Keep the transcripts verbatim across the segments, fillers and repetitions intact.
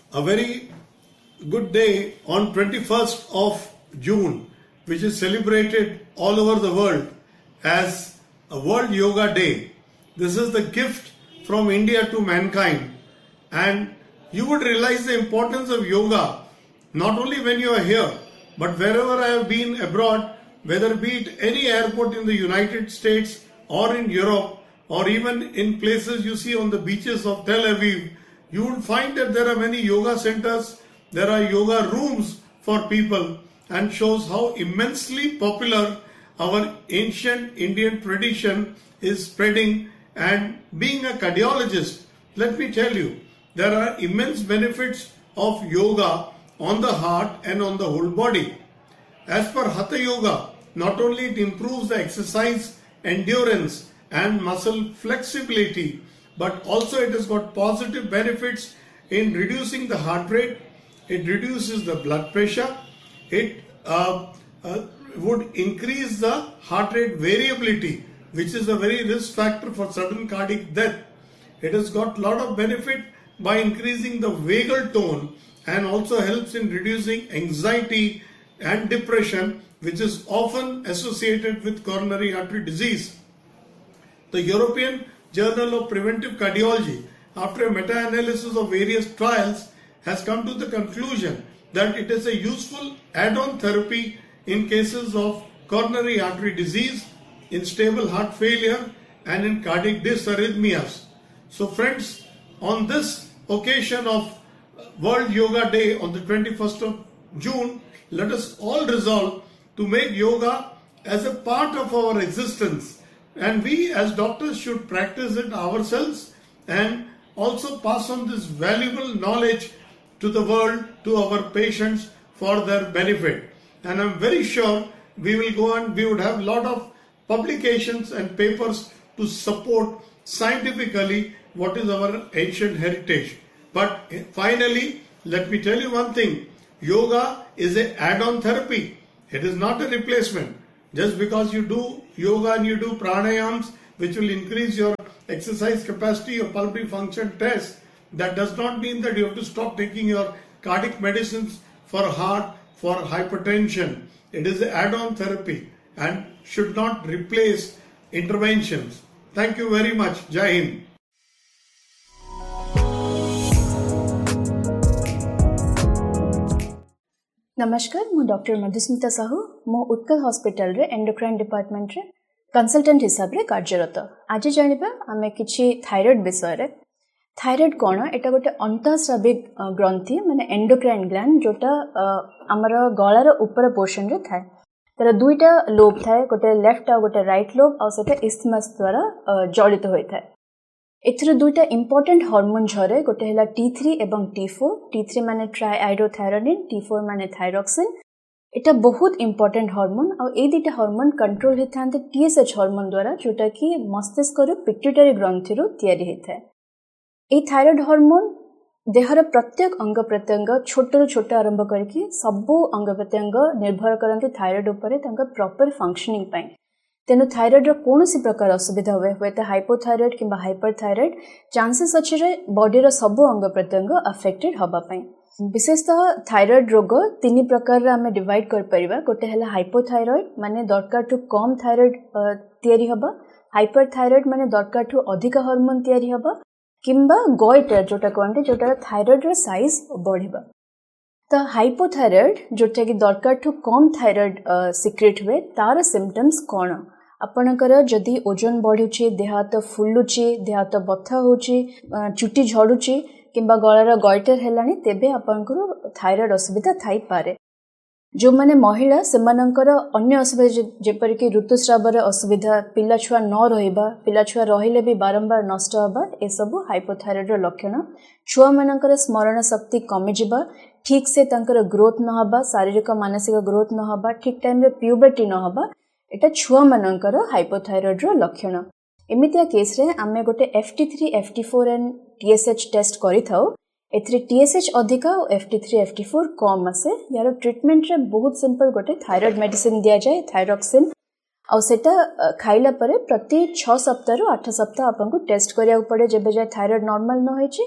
a very good day on twenty-first of June, which is celebrated all over the world as a World Yoga Day. This is the gift from India to mankind, and you would realize the importance of yoga not only when you are here, but wherever I have been abroad, whether be it any airport in the United States or in Europe, or even in places you see on the beaches of Tel Aviv, you will find that there are many yoga centers, there are yoga rooms for people, and shows how immensely popular our ancient Indian tradition is spreading. And being a cardiologist, let me tell you, there are immense benefits of yoga on the heart and on the whole body. As per Hatha Yoga, not only it improves the exercise endurance and muscle flexibility, but also it has got positive benefits in reducing the heart rate, it reduces the blood pressure, it uh, uh, would increase the heart rate variability, which is a very risk factor for sudden cardiac death. It has got a lot of benefit by increasing the vagal tone and also helps in reducing anxiety and depression, which is often associated with coronary artery disease. The European Journal of Preventive Cardiology, after a meta-analysis of various trials, has come to the conclusion that it is a useful add-on therapy in cases of coronary artery disease, in stable heart failure, and in cardiac dysarrhythmias. So friends, on this occasion of World Yoga Day on the twenty-first of June, let us all resolve to make yoga as a part of our existence, and we as doctors should practice it ourselves and also pass on this valuable knowledge to the world, to our patients, for their benefit. And I'm very sure we will go on, we would have a lot of publications and papers to support scientifically what is our ancient heritage. But finally, let me tell you one thing, yoga is an add-on therapy. It is not a replacement. Just because you do yoga and you do pranayams, which will increase your exercise capacity, your pulmonary function test, that does not mean that you have to stop taking your cardiac medicines for heart, for hypertension. It is an add-on therapy and should not replace interventions. Thank you very much. Jai Hind. नमस्कार, मु doctor Madhusmita Sahu मो Utkal hospital रे endocrine department रे consultant हिसाब रे कार्यरत। आज जानिबा आमे किछि थायराइड विषय रे। थायराइड कोन एटा गोटे अंतःस्राविक ग्रंथि माने एंडोक्राइन ग्लैंड जोटा हमर गळार ऊपर पोर्शन रे थाए। तर दुईटा लोब थाए, गोटे लेफ्ट आ गोटे राइट लोब आ सेटा इस्थमस द्वारा जड़ित होय थाए। एथरे दुईटा इंपोर्टेंट हार्मोन झरे, गोटे हला टी थ्री एवं टी फोर। टी थ्री माने ट्राइआइडोथायरोनिन, टी फोर माने थायरॉक्सिन। एटा बहुत इंपोर्टेंट हार्मोन आ ए दुईटा हार्मोन कंट्रोल हेथांते टीएसएच हार्मोन द्वारा, जोटा कि मस्तिष्क रो पिट्यूटरी ग्रंथि रो तयारी हेथाय। ए थायराइड हार्मोन देहर प्रत्येक अंग प्रत्यंग छोट रु छोट आरंभ करके सबु अंग प्रत्यंग निर्भर करते थायराइड उपरे तांका प्रॉपर फंक्शनिंग पाई। तेनु थायराइड रो कोनोसी प्रकार असुविधा हुए हुए तो हाइपोथायराइड किंबा हाइपरथायराइड चांसेस अछि रे बॉडी रो सबु अंग प्रत्यंग अफेक्टेड हबा पई। विशेषतः थायराइड रोग तीन प्रकार रे हमें डिवाइड कर परिबा। गोटे हला हाइपोथायराइड माने दरकार टू कम थायराइड तयारी हबा, हाइपरथायराइड माने दरकार टू अधिक हार्मोन तयारी हबा, किंबा गोइटर जोटा कहते जोटा थायराइड रो साइज बढ़िबा। तो हाइपोथायराइड जोटा कि दरकार टू कम थायराइड सिक्रेट हुए, तार सिम्पटम्स कौन? आपणकर जदि ओजन बढ़ुची, देह हाथ फुलुची, देह हाथ बथा होची, चुटी झड़ुची किंबा गଳାର गॉइटर हेलानी, तेबे आपणकर थायराइड असुविधा थाई पारे। जो माने महिला सेमानकर अन्य असुविधा जेपर कि ऋतुस्रावर असुविधा, पिला छुआ न रहिबा, पिला छुआ रहिले भी बारंबार नष्ट हबा, ए सब हाइपोथायराइड रो लक्षण। छुआ मानकर स्मरण शक्ति कमी जिबा, ठीक से तांकर ग्रोथ न हबा, शारीरिक मानसिक ग्रोथ न हबा, ठीक टाइम रे प्यूबर्टी न हबा, एटा छुआ मानकर हाइपोथायराइड रो लक्षण। एमितिया केस रे आमे गोटे F T three, F T four and T S H test करि थाउ। एथरे टी एस एच अधिका और F T three, F T four कम आसे। यार ट्रीटमेंट रे बहुत सिंपल, गोटे थायराइड मेडिसिन दिया जाए, थायरॉक्सिन, और सेटा खाइला परे प्रति छह सप्ताह रु आठ सप्ताह आपन को टेस्ट करिया पड़े जेबे जाय थायराइड नॉर्मल न होई छी।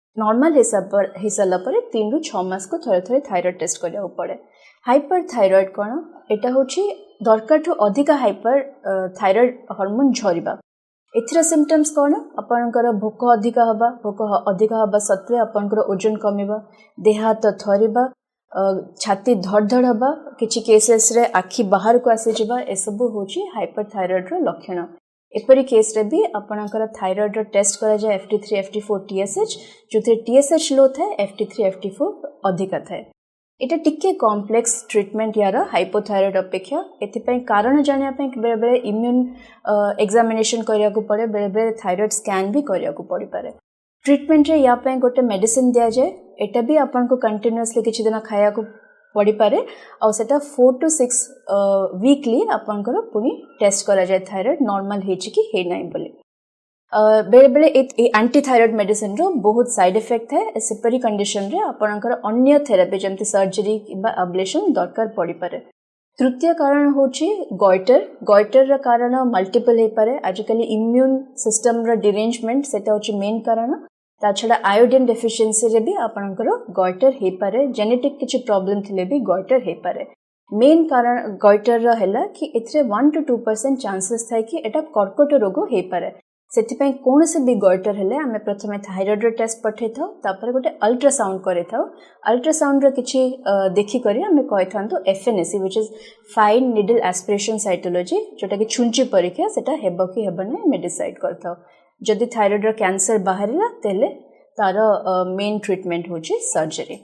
नॉर्मल हो सारा पर तीन रु छः मास को थरे थरे थायराइड टेस्ट करिया पड़े। हाइपर थायराइड कौन एटा होची दरकार ठू अधिका हाइपर थायराइड हार्मोन झरिबा। एथिरा सिम्पटम्स कौन आपनकर भोक अधिका हबा भोक अधिका हबा सत्वे आपनकर ओजन कमिबा देह हाथ थरिबा छाती धड़धड़ हबा किछि केसेस रे आखि बाहर को आसी जिबा ए सब होची हाइपर थायराइड रो लक्षण। एपरी केस रे भी आपनकर थायराइड रो टेस्ट करा जाय F T three F T four T S H जोथे T S H लो थाए F T three F T four अधिका थाए। एटा टिके कॉम्प्लेक्स ट्रीटमेंट यार हाइपोथायराइड अपेक्षा एथिपई कारण जानिया पे बेले बेले इम्यून एग्जामिनेशन करिया को पड़े बेले बेले थायराइड स्कैन भी करिया को पड़ी पारे। ट्रीटमेंट रे या पे गोटे मेडिसिन दिया जाए एटा भी आपन को कंटिन्यूअसली किछि दिन खाया को पड़ी पारे और सेटा फोर टू सिक्स वीकली आपन को पुनी टेस्ट करा जाए थायराइड नॉर्मल हेछि कि हे नै बोले। बेले बेले एंटी थायराइड मेडिसिन रो बहुत साइड इफेक्ट है सेपरी कंडीशन रे आपनकर अन्य थेरेपी जमती सर्जरी किबा अब्लेशन दरकार पड़ी पारे। तृतीय कारण होची गॉइटर गॉइटर रा कारण मल्टीपल हे पारे। आजकल इम्यून सिस्टम रा डिरेंजमेंट सेटा होची मेन कारण। ता छडा आयोडीन डेफिशिएंसी रे भी आपनकर गॉइटर हे पारे। जेनेटिक किछि प्रॉब्लम थिले भी गॉइटर हे पारे। मेन कारण गॉइटर रा हैला कि एथरे one two two percent chances थाय कि एटा कर्कट रोग हे पारे। सेथिपई कौन से भी गॉइटर हेले आमे प्रथमे थायराइड रो टेस्ट पठे थाउ तापर गोटे अल्ट्रासाउंड करे थाउ। अल्ट्रासाउंड रो किछि देखि करी आमे कहि थांतो FNAC which is fine needle aspiration cytology जोटा कि छुंची परीक्षा सेटा हेबो कि हेबो नै मे डिसाइड करथाउ। जदि थायराइड रो कैंसर बाहरिला तेले तार मेन ट्रीटमेंट होची surgery.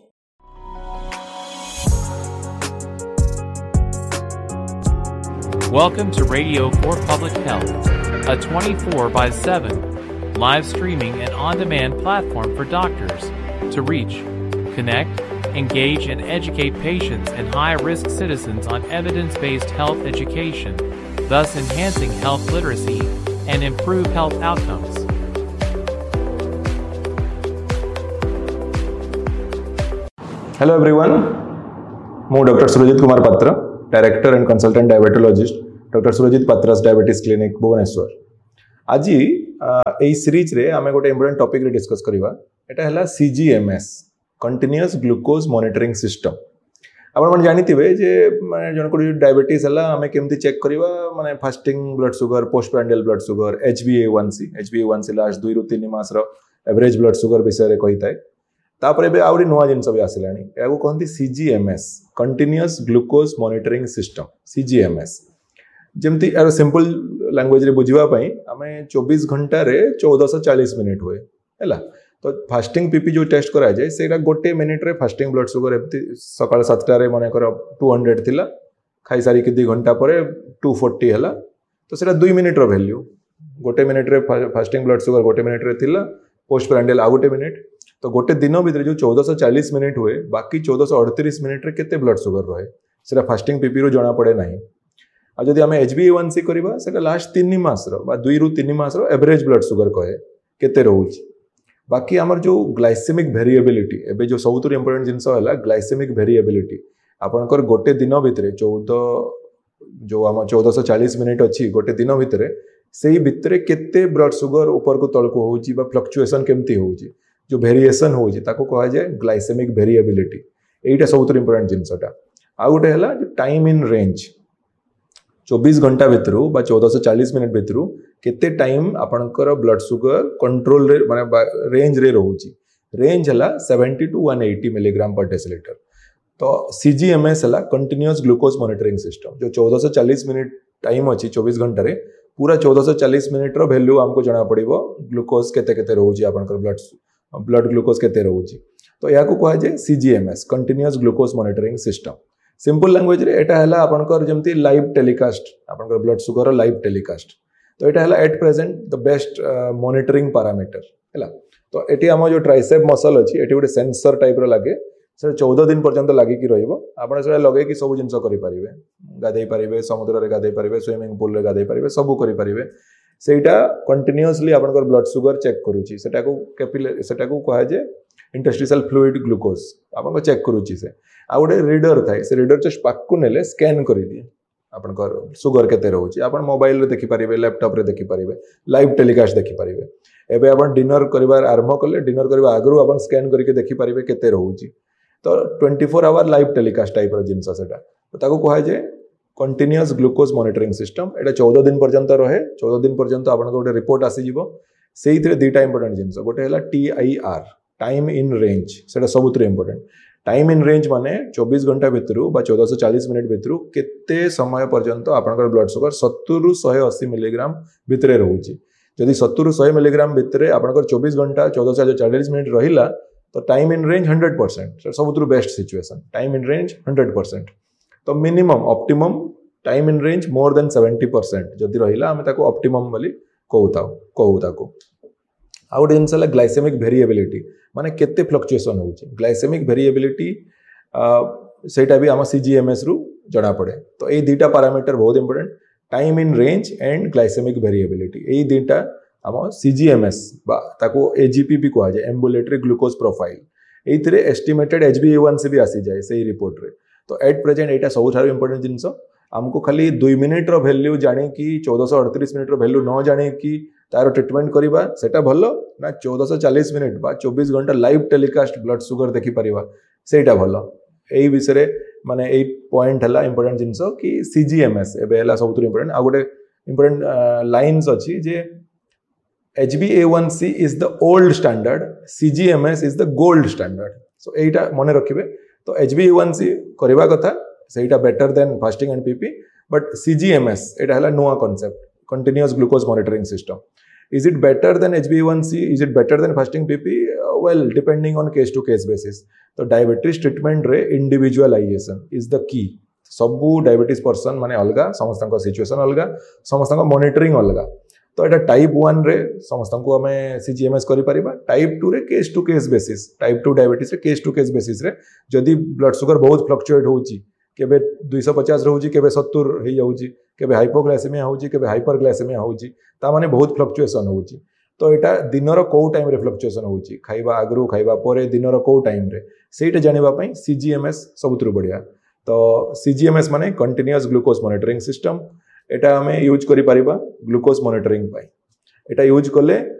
Welcome to Radio for Public Health, a twenty-four by seven live streaming and on-demand platform for doctors to reach, connect, engage, and educate patients and high-risk citizens on evidence-based health education, thus enhancing health literacy and improve health outcomes. Hello everyone, I'm Doctor Surajit Kumar Patra, Director and Consultant Diabetologist, Doctor Surajit Patra's Diabetes Clinic, Bhubaneswar. आज ए series रे आमे गोटे important topic रे discuss करिवा एटा हला सी G M S continuous glucose monitoring system. आपण मन जानिथिबे जे माने जन को डायबिटीज हला आमे केमती चेक करिवा माने fasting blood sugar postprandial blood sugar H B ए वन सी एच बी ए वन सी लास्ट दुई रु तीन मास रो एवरेज ब्लड शुगर विषय रे कहिताय। तापर एबे आउरी नवा जिंस भी आसिलानी एगो कहंती सी G M S continuous glucose monitoring system सी जी एम एस। जेमती यार सिंपल लैंग्वेज रे बुझिबा पई आमे चौबीस घंटा रे चौदह सौ चालीस मिनिट हुए हैला। तो फास्टिंग पीपी जो टेस्ट करा जाए सेटा गोटे मिनिट रे फास्टिंग ब्लड शुगर एमती सकाळ सातटा रे माने कर दो सौ थिला खाई सारी कि दो घंटा परे दो सौ चालीस हैला। तो सेटा दो मिनिट रो वैल्यू गोटे मिनिट रे फास्टिंग ब्लड शुगर गोटे मिनिट रे थिला पोस्ट प्रांडियल आ गोटे मिनिट। तो गोटे दिन भीतर जो चौदह सौ चालीस मिनिट हुए बाकी चौदह सौ अड़तीस मिनिट रे केते ब्लड शुगर रहे सेटा फास्टिंग पीपी रो जणा पड़े नाही। आ जदि आमे एच बी ए वन सी करबा सेटा लास्ट तीन मास रो बा दुई रु तीन मास रो एवरेज ब्लड शुगर कहे केते रहउची। बाकी हमर जो ग्लाइसेमिक वेरिएबिलिटी एबे जो सबुत इंपोर्टेंट जिंस होला ग्लाइसेमिक वेरिएबिलिटी आपनकर गोटे दिन भीतर चौदह जो हम चौदह सौ चालीस मिनिट अछि गोटे दिन भीतर सेही भीतर केते ब्लड शुगर ऊपर को तळ को होउची बा फ्लक्चुएशन केमती होउची जो वेरिएशन होउची ताको कहा जाय ग्लाइसेमिक वेरिएबिलिटी। एटा सबुत इंपोर्टेंट जिंसटा। आ गोटे हला टाइम इन रेंज चौबीस घंटा भितर बा चौदह सौ चालीस मिनिट भितर केते टाइम आपनकर ब्लड शुगर कंट्रोल रे माने रेंज रे रहउची। रेंज हला सत्तर टू एक सौ अस्सी मिलीग्राम पर डेसिलीटर। तो सीजीएमएस हला कंटीन्यूअस ग्लूकोज मॉनिटरिंग सिस्टम जो चौदह सौ चालीस मिनिट टाइम अछि चौबीस घंटा रे पूरा चौदह सौ चालीस मिनिट रो वैल्यू हमको जणा पड़िबो ग्लूकोज केते केते रहउची आपनकर ब्लड ब्लड ग्लूकोज केते रहउची। तो या को कहा जाय सीजीएमएस continuous glucose monitoring system. Simple language रे एटा हला आपनकर जेमती लाइव टेलीकास्ट आपनकर ब्लड शुगर लाइव टेलीकास्ट। तो एटा हला at present the best monitoring parameter हैला। तो एटी हम जो ट्राइसेप मसल अछि एटी गोटे सेंसर टाइप रो लागे से चौदह दिन पर्यंत लागि कि रहइबो आपण से लगे कि सब जिंस करि परिबे गाधै परिबे समुद्र रे गाधै परिबे स्विमिंग पूल रे गाधै परिबे सब करि परिबे। सेटा कंटीन्यूअसली आपनकर ब्लड शुगर चेक करूची सेटा को कैपिलरी सेटा को कहा जे इंटरस्टिशियल फ्लूइड ग्लूकोज आपन चेक करूची से आ गोटे रीडर थाए से रीडर जस्ट पाकु नेले स्कैन करि दिए आपनकर शुगर केते रहउची। आपन मोबाइल रे देखि परिबे लैपटॉप रे देखि परिबे लाइव टेलीकास्ट देखि परिबे। एबे आपण डिनर करिवार आरंभ कले डिनर करबा आगरु आपण स्कैन करके देखि परिबे केते रहउची तो twenty four hour live telecast type रो जिंस सेटा तो ताको कहा जे कंटीन्यूअस ग्लूकोज मॉनिटरिंग सिस्टम एटा चौदह दिन पर्यंत रहे चौदह दिन पर्यंत आपण को रिपोर्ट आसी जिवो सेही थरे दुटा इंपोर्टेंट जिंस गोटे हला T I R time in range सेटा सबुतरे इंपोर्टेंट टाइम इन रेंज माने चौबीस घंटा भितरु बा चौदह सौ चालीस मिनिट भितरु केते समय पर्यंत आपनकर ब्लड शुगर सत्तर रु एक सौ अस्सी मिलीग्राम भितरे रहउची जदि सत्तर रु सौ मिलीग्राम भितरे आपनकर चौबीस घंटा चौदह सौ चालीस मिनिट रहिला तो time in range hundred percent सबुतरु best situation time in range hundred percent तो minimum optimum time in range more than seventy percent जदि रहिला हमें ताको ऑप्टिमम बोली कहूता कहू ताको आ गोटे जिनस है ग्लाइसेमिक वेरिएबिलिटी माने केते फ्लक्चुएशन होउची ग्लाइसेमिक वेरिएबिलिटी सेटा भी आम सीजीएमएस रु जणा पड़े तो ये दुटा पैरामीटर बहुत important time in range and glycaemic variability ये दुटा आम सीजीएमएस बा ताको एजीपी भी कहा जाए एम्बुलेटरी ग्लूकोज प्रोफाइल एइथिरे एस्टिमेटेड एचबीए1सी भी आसी जाए सही रिपोर्ट रे तो एट प्रेजेंट एटा सबुठारु इंपोर्टेंट जिनस आमको खाली दुई मिनिट रो वैल्यू जाने की चौदह सौ अड़तीस मिनिट रो वैल्यू न जाने की तार ट्रिटमेंट करवा सेटा भलो ना चौदह सौ चालीस मिनिट बा चौबीस घंटा लाइव टेलीकास्ट ब्लड शुगर देखि परिवा सेटा भलो एई विषय माने एई पॉइंट हला इंपोर्टेंट जिंस कि सीजीएमएस एबे हला सबुत इंपोर्टेंट आ गोटे इंपोर्टेंट लाइन्स अछि जे H B A one C is the old standard सीजीएमएस is the gold standard so एटा मने रखिबे तो एच बी ए वन सी करबा कथा सेटा better than fasting and PP but सीजीएमएस एटा हला नुआ concept continuous glucose monitoring system is it better than H b A one C is it better than fasting P P uh, well depending on case to case basis तो diabetes treatment रे individualisation is the key सबू diabetes person माने अलगा समस्त situation अलगा समस्त monitoring अलगा तो एटा टाइप वन रे समस्त को हमें सीजीएमएस करि परिबा टाइप टू रे case to case basis type two diabetes रे केस टू केस बेसिस रे जदि ब्लड शुगर बहुत फ्लक्चुएट होउची केबे दो सौ पचास रहउची केबे सत्तर हे जाउची केबे हाइपोग्लाइसेमिया होउची केबे हाइपरग्लाइसेमिया होउची ता माने बहुत फ्लक्चुएशन होउची तो एटा दिनर को टाइम रे फ्लक्चुएशन होउची खाइबा आगरु खाइबा परे दिनर को टाइम रे सेटा जानिबा पई सीजीएमएस सबुतरु बढ़िया तो सीजीएमएस माने कंटीन्यूअस ग्लूकोज मॉनिटरिंग सिस्टम एटा हमें यूज करि परिबा ग्लूकोज मॉनिटरिंग पई एटा यूज करले